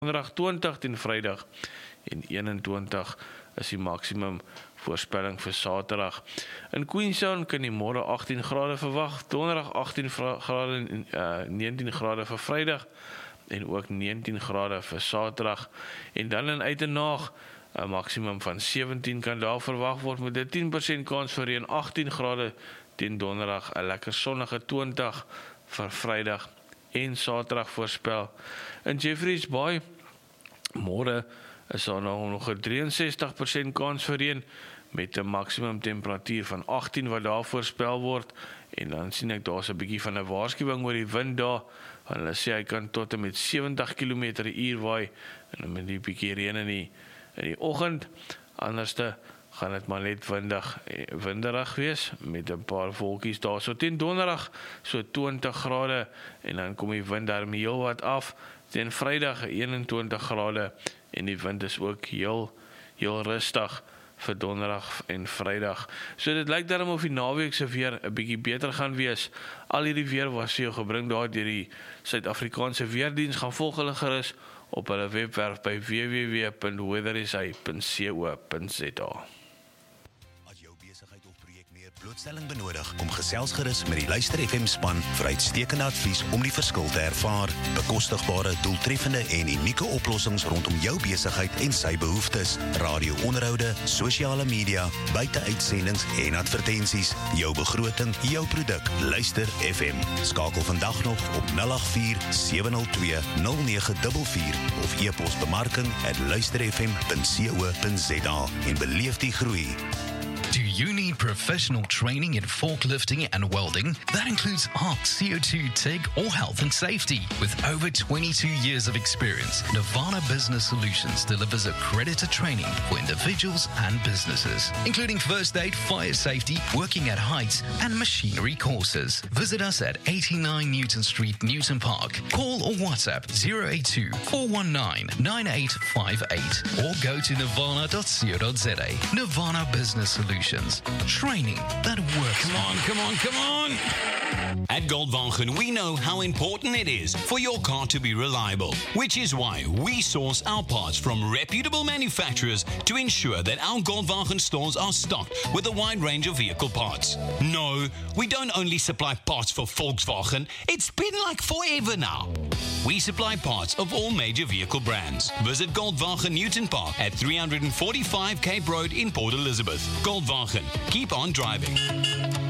donderdag 20 teen Vrydag en 21 is die maksimum voorspelling vir Saterdag. In Queenstown kan die môre 18 grade verwag, donderdag 18 grade en 19 grade vir Vrydag en ook 19 grade vir Saterdag. En dan in Uitenaag 'n maksimum van 17 kan daar verwag word met 'n 10% kans vir reën, 18 grade teen donderdag, 'n lekker sonnige 20 vir Vrydag en Saterdag voorspel. In Jeffreys Bay môre is daar nog 'n 63% kans vir reën met 'n maksimum temperatuur van 18 wat daar voorspel word. En dan sien ek daar's 'n bietjie van 'n waarskuwing oor die wind daar. Want hulle sê hy kan tot en met 70 km/h waai en dan met die bietjie reën in die oggend. Anderste gaan dit maar net winderig wees met 'n paar wolkies daar. So teen donderdag so 20 grade en dan kom die wind daarmee heel wat af. Teen Vrydag 21 grade en die wind is ook heel rustig vir donderdag en Vrydag. So dit lyk daarom of die naweek se weer 'n bietjie beter gaan wees. Al hierdie weer was hier gebring daar deur die Suid-Afrikaanse Weerdiens. Gaan volg hulle gerus op hulle webwerf by www.weathersa.co.za. Blootstelling benodig, kom gesels gerus met die Luister FM span vir uitstekende advies om die verskil te ervaar. Bekostigbare, doeltreffende en unieke oplossings rondom jou besigheid en sy behoeftes. Radio-onderhoude, sosiale media, buiteuitsendings en advertensies. Jou begroting, jou produk. Luister FM. Skakel vandag nog op 084-702-0944 of e-pos bemarking@luisterfm.co.za en beleef die groei. Do you need professional training in forklifting and welding? That includes ARC, CO2, TIG, or health and safety. With over 22 years of experience, Nirvana Business Solutions delivers accredited training for individuals and businesses, including first aid, fire safety, working at heights, and machinery courses. Visit us at 89 Newton Street, Newton Park. Call or WhatsApp 082-419-9858 or go to nirvana.co.za. Nirvana Business Solutions. Training that works. Come on. At Goldwagen, we know how important it is for your car to be reliable, which is why we source our parts from reputable manufacturers to ensure that our Goldwagen stores are stocked with a wide range of vehicle parts. No, we don't only supply parts for Volkswagen, it's been like forever now. We supply parts of all major vehicle brands. Visit Goldwagen Newton Park at 345 Cape Road in Port Elizabeth. Goldwagen, keep on driving.